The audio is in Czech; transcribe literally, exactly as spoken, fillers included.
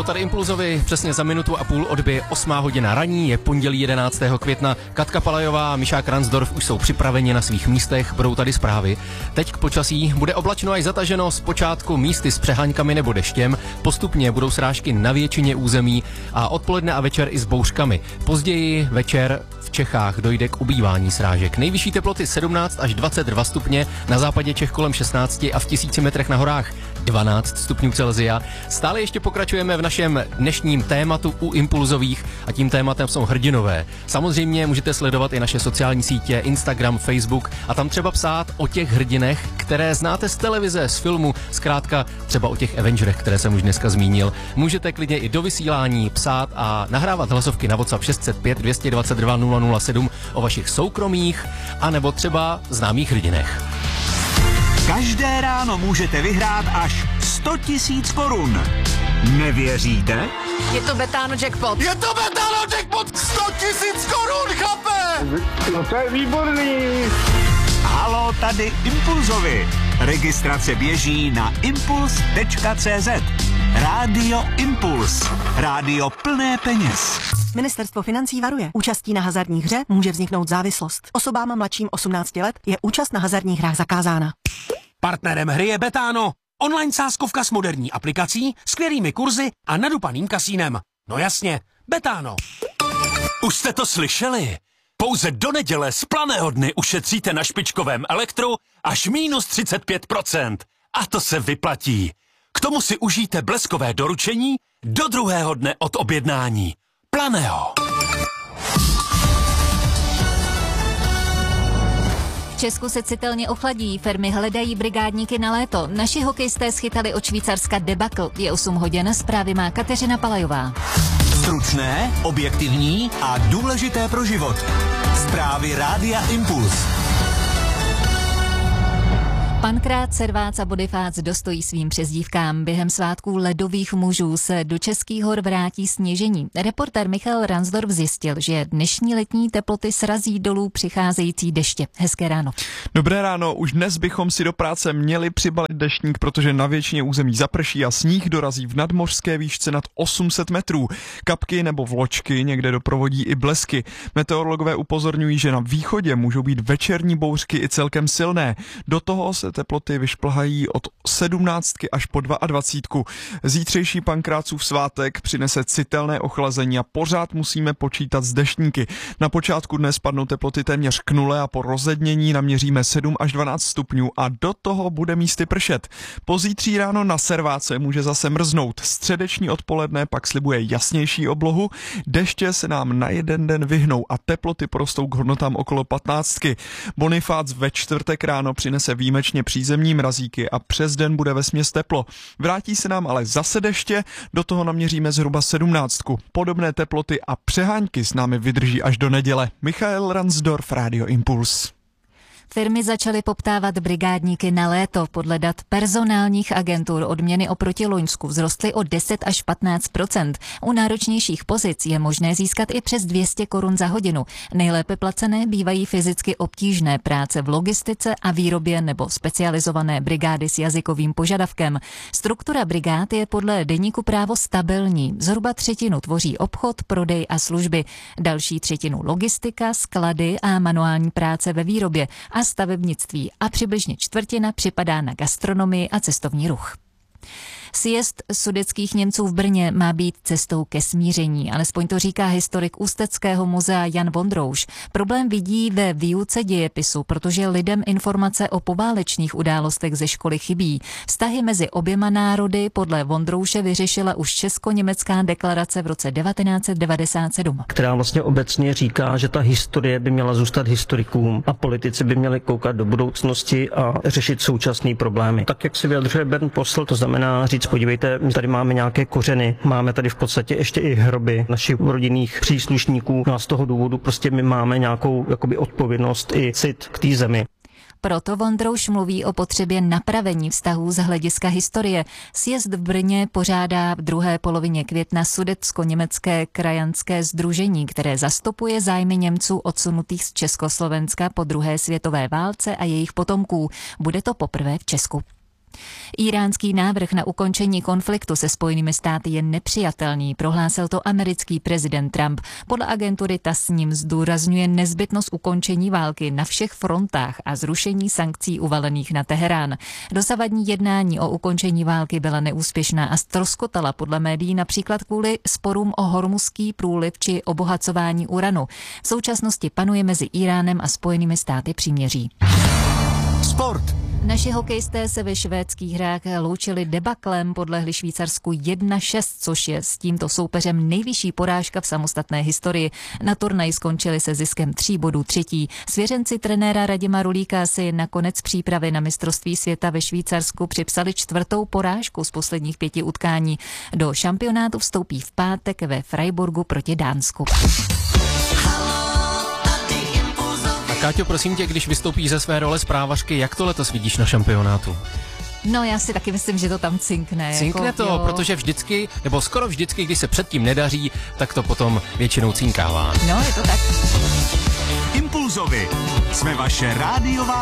Halo, tady Impulzovi, přesně za minutu a půl odbije osmá hodina raní, je pondělí jedenáctého května. Katka Palajová a Mišák Ransdorf už jsou připraveni na svých místech, budou tady zprávy. Teď k počasí, bude oblačno až zataženo, zpočátku místy s přeháňkami nebo deštěm, postupně budou srážky na většině území a odpoledne a večer i s bouřkami. Později večer v Čechách dojde k ubývání srážek. Nejvyšší teploty sedmnáct až dvacet dva stupně, na západě Čech kolem šestnáct a v tisíci metrech na horách dvanáct stupňů Celsia. Stále ještě pokračujeme v našem dnešním tématu u Impulzových a tím tématem jsou hrdinové. Samozřejmě můžete sledovat i naše sociální sítě, Instagram, Facebook a tam třeba psát o těch hrdinech, které znáte z televize, z filmu, zkrátka třeba o těch Avengerech, které jsem už dneska zmínil. Můžete klidně i do vysílání psát a nahrávat hlasovky na WhatsApp šest set pět dvě dvacet dva nula nula sedm o vašich soukromých anebo třeba známých hrdinech. Každé ráno můžete vyhrát až sto tisíc korun. Nevěříte? Je to Betano jackpot. Je to Betano jackpot! sto tisíc korun, chlape! No to je výborný. Halo, tady Impulzovi. Registrace běží na impuls tečka cé zet. Rádio Impuls. Rádio plné peněz. Ministerstvo financí varuje. Účastí na hazardní hře může vzniknout závislost. Osobám mladším osmnácti let je účast na hazardních hrách zakázána. Partnerem hry je Betano. Online sázkovka s moderní aplikací, skvělými kurzy a nadupaným kasínem. No jasně, Betano. Už jste to slyšeli? Pouze do neděle z Planého dny ušetříte na špičkovém elektru až minus třicet pět procent. A to se vyplatí. K tomu si užijte bleskové doručení do druhého dne od objednání. Planého. V Česku se citelně ochladí, firmy hledají brigádníky na léto. Naši hokejisté schytali od Švýcarska debakl. Je osm hodin, zprávy má Kateřina Palajová. Stručné, objektivní a důležité pro život. Zprávy Rádia Impuls. Pankrát, Servác a Bonifác dostojí svým přezdívkám. Během svátků ledových mužů se do českých hor vrátí sněžení. Reportér Michal Ransdorf zjistil, že dnešní letní teploty srazí dolů přicházející deště. Hezké ráno. Dobré ráno, už dnes bychom si do práce měli přibalit deštník, protože na většině území zaprší a sníh dorazí v nadmořské výšce nad osm set metrů. Kapky nebo vločky někde doprovodí i blesky. Meteorologové upozorňují, že na východě můžou být večerní bouřky i celkem silné. Do toho se teploty vyšplhají od sedmnáctky až po dvacítku. Zítřejší Pankrácův svátek přinese citelné ochlazení a pořád musíme počítat s deštníky. Na počátku dne spadnou teploty téměř k nule a po rozednění naměříme sedm až dvanáct stupňů a do toho bude místy pršet. Pozítří ráno na Serváce může zase mrznout. Středeční odpoledne pak slibuje jasnější oblohu. Deště se nám na jeden den vyhnou a teploty porostou k hodnotám okolo patnáctky. Bonifác ve čtvrtek ráno přinese výjimečně přízemní mrazíky a přes den bude vesměs teplo. Vrátí se nám ale zase deště, do toho naměříme zhruba sedmnáctku. Podobné teploty a přehánky s námi vydrží až do neděle. Michal Ransdorf, Rádio Impuls. Firmy začaly poptávat brigádníky na léto. Podle dat personálních agentur odměny oproti loňsku vzrostly o deset až patnáct procent. U náročnějších pozic je možné získat i přes dvě stě korun za hodinu. Nejlépe placené bývají fyzicky obtížné práce v logistice a výrobě nebo specializované brigády s jazykovým požadavkem. Struktura brigád je podle deníku Právo stabilní. Zhruba třetinu tvoří obchod, prodej a služby. Další třetinu logistika, sklady a manuální práce ve výrobě a stavebnictví a přibližně čtvrtina připadá na gastronomii a cestovní ruch. Sjezd sudetských Němců v Brně má být cestou ke smíření, alespoň to říká historik Ústeckého muzea Jan Vondrouš. Problém vidí ve výuce dějepisu, protože lidem informace o poválečných událostech ze školy chybí. Vztahy mezi oběma národy podle Vondrouše vyřešila už Česko-německá deklarace v roce devatenáct set devadesát sedm. Která vlastně obecně říká, že ta historie by měla zůstat historikům a politici by měli koukat do budoucnosti a řešit současné problémy. Tak jak si vyjadřuje Bernd Posselt, to znamená říct, podívejte, my tady máme nějaké kořeny, máme tady v podstatě ještě i hroby našich rodinných příslušníků, no a z toho důvodu prostě my máme nějakou jakoby odpovědnost i cit k té zemi. Proto Vondrouš mluví o potřebě napravení vztahů z hlediska historie. Sjezd v Brně pořádá v druhé polovině května Sudetsko-německé krajanské sdružení, které zastupuje zájmy Němců odsunutých z Československa po druhé světové válce a jejich potomků. Bude to poprvé v Česku. Iránský návrh na ukončení konfliktu se Spojenými státy je nepřijatelný, prohlásil to americký prezident Trump. Podle agentury T A S S ním zdůrazňuje nezbytnost ukončení války na všech frontách a zrušení sankcí uvalených na Teherán. Dosavadní jednání o ukončení války byla neúspěšná a ztroskotala podle médií například kvůli sporům o Hormuzský průliv či obohacování uranu. V současnosti panuje mezi Iránem a Spojenými státy příměří. Sport. Naši hokejisté se ve švédských hrách loučili debaklem, podlehli Švýcarsku jedna šest, což je s tímto soupeřem nejvyšší porážka v samostatné historii. Na turnaji skončili se ziskem tří bodů třetí. Svěřenci trenéra Radima Rulíka si na konec přípravy na mistrovství světa ve Švýcarsku připsali čtvrtou porážku z posledních pěti utkání. Do šampionátu vstoupí v pátek ve Freiburgu proti Dánsku. Káťo, prosím tě, když vystoupíš ze své role zprávařky, jak to letos vidíš na šampionátu? No já si taky myslím, že to tam cinkne. Cinkne jako, to, jo. Protože vždycky, nebo skoro vždycky, když se předtím nedaří, tak to potom většinou cinkává. No, je to tak. Impulzovi. Jsme vaše rádiová